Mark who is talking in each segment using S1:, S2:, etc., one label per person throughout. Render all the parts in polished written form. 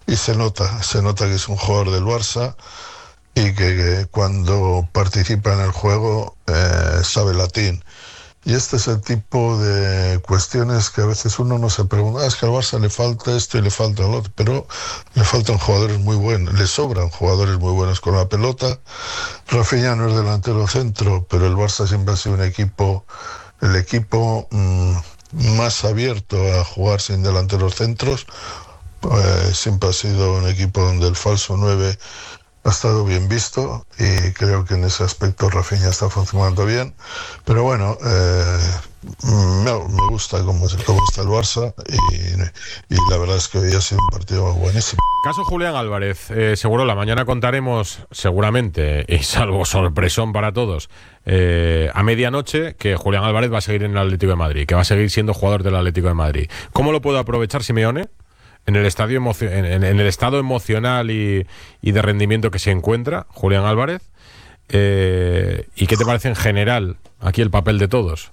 S1: y se nota que es un jugador del Barça y que cuando participa en el juego sabe latín. Y este es el tipo de cuestiones que a veces uno no se pregunta, es que al Barça le falta esto y le falta lo otro, pero le faltan jugadores muy buenos, le sobran jugadores muy buenos con la pelota. Rafinha no es delantero centro, pero el Barça siempre ha sido el equipo más abierto a jugar sin delanteros centros. Siempre ha sido un equipo donde el falso 9 ha estado bien visto y creo que en ese aspecto Rafinha está funcionando bien. Pero bueno, me gusta cómo está el Barça y la verdad es que hoy ha sido un partido buenísimo.
S2: Caso Julián Álvarez, seguro la mañana contaremos, seguramente, y salvo sorpresón para todos, a medianoche, que Julián Álvarez va a seguir en el Atlético de Madrid, que va a seguir siendo jugador del Atlético de Madrid. ¿Cómo lo puede aprovechar Simeone? En el en el estado emocional y de rendimiento que se encuentra Julián Álvarez. ¿Y qué te parece en general aquí el papel de todos?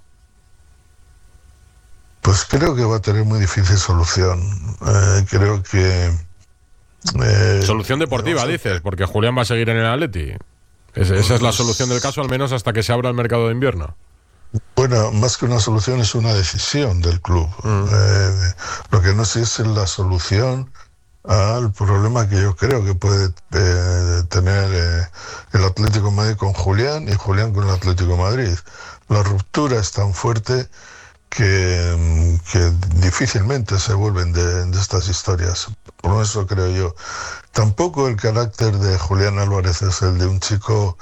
S1: Pues creo que va a tener muy difícil solución. Creo que...
S2: Solución deportiva, dices, porque Julián va a seguir en el Atleti. Esa es la solución del caso, al menos hasta que se abra el mercado de invierno.
S1: Bueno, más que una solución es una decisión del club. Lo que no sé es la solución al problema que yo creo que puede tener el Atlético de Madrid con Julián y Julián con el Atlético de Madrid. La ruptura es tan fuerte que difícilmente se vuelven de estas historias. Por eso creo yo. Tampoco el carácter de Julián Álvarez es el de un chico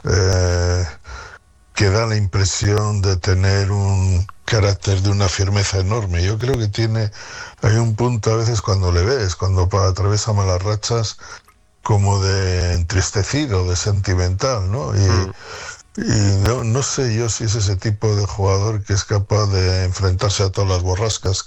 S1: que da la impresión de tener un carácter de una firmeza enorme. Yo creo que hay un punto a veces cuando le ves, cuando atraviesa malas rachas, como de entristecido, de sentimental, ¿no? Y no sé yo si es ese tipo de jugador que es capaz de enfrentarse a todas las borrascas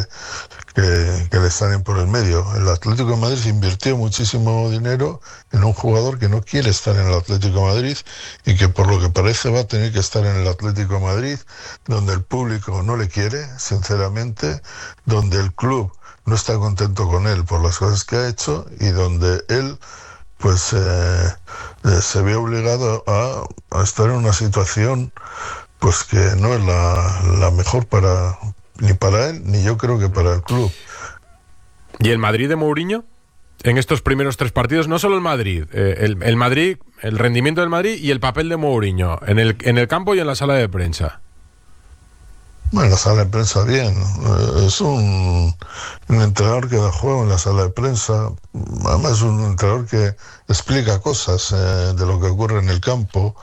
S1: que le salen por el medio. El Atlético de Madrid invirtió muchísimo dinero en un jugador que no quiere estar en el Atlético de Madrid y que por lo que parece va a tener que estar en el Atlético de Madrid, donde el público no le quiere, sinceramente, donde el club no está contento con él por las cosas que ha hecho y donde él pues se ve obligado a estar en una situación pues que no es la mejor ni para él, ni yo creo que para el club.
S2: ¿Y el Madrid de Mourinho? En estos primeros 3 partidos, no solo el Madrid, el Madrid, el rendimiento del Madrid y el papel de Mourinho en el campo y en la sala de prensa.
S1: Bueno, la sala de prensa bien. Es un entrenador que da juego en la sala de prensa. Además es un entrenador que explica cosas de lo que ocurre en el campo.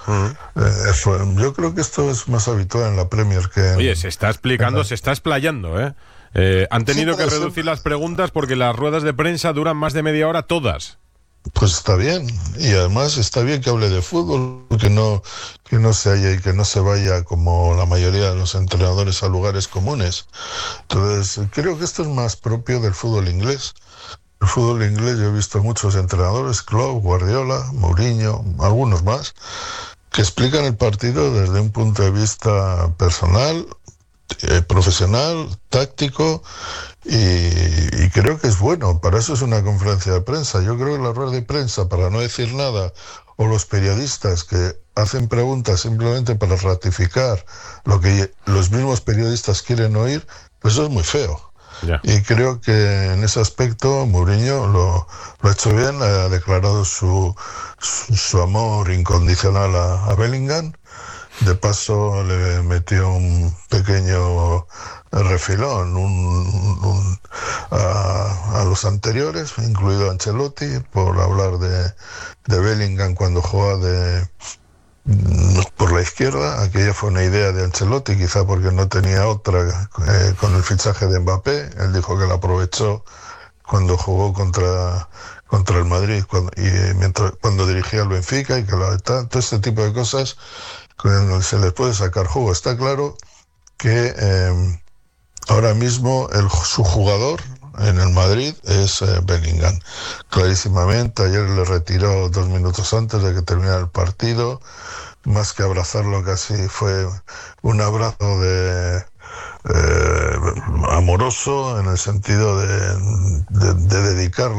S1: Yo creo que esto es más habitual en la Premier que...
S2: Oye, se está explicando, se está explayando, ¿eh? Han tenido que reducir las preguntas porque las ruedas de prensa duran más de media hora todas.
S1: Pues está bien, y además está bien que hable de fútbol, que no se haya y que no se vaya como la mayoría de los entrenadores a lugares comunes. Entonces, creo que esto es más propio del fútbol inglés. El fútbol inglés yo he visto muchos entrenadores, Klopp, Guardiola, Mourinho, algunos más, que explican el partido desde un punto de vista personal, profesional, táctico, y creo que es bueno. Para eso es una conferencia de prensa. Yo creo que la rueda de prensa, para no decir nada, o los periodistas que hacen preguntas simplemente para ratificar lo que los mismos periodistas quieren oír, pues eso es muy feo.
S2: Ya.
S1: Y creo que en ese aspecto Mourinho lo ha hecho bien, ha declarado su amor incondicional a Bellingham. De paso le metió un pequeño refilón a los anteriores, incluido a Ancelotti, por hablar de Bellingham cuando juega por la izquierda. Aquella fue una idea de Ancelotti, quizá porque no tenía otra con el fichaje de Mbappé. Él dijo que la aprovechó cuando jugó contra el Madrid cuando dirigía el Benfica y que todo este tipo de cosas se les puede sacar jugo. Está claro que ahora mismo su jugador en el Madrid es Bellingham, clarísimamente. Ayer le retiró 2 minutos antes de que terminara el partido. Más que abrazarlo, casi fue un abrazo amoroso, en el sentido de dedicarle